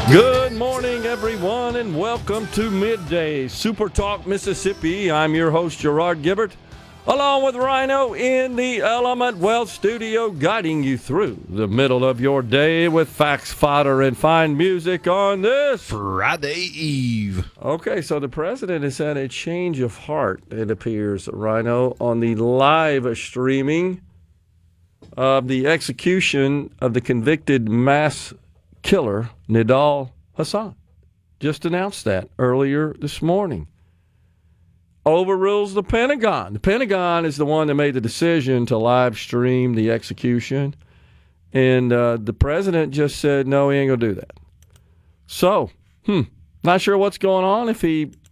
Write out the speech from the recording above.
Good morning, everyone, and welcome to Midday Super Talk Mississippi. I'm your host, Gerard Gibbert, along with Rhino in the Element Wealth Studio, guiding you through the middle of your day with facts, fodder, and fine music on this Friday Eve. Okay, so the president has had a change of heart, it appears, Rhino, on the live streaming of the execution of the convicted mass killer, Nidal Hassan. Just announced that earlier this morning. Overrules the Pentagon. The Pentagon is the one that made the decision to live stream the execution. And the president just said, no, he ain't going to do that. So, not sure what's going on, if he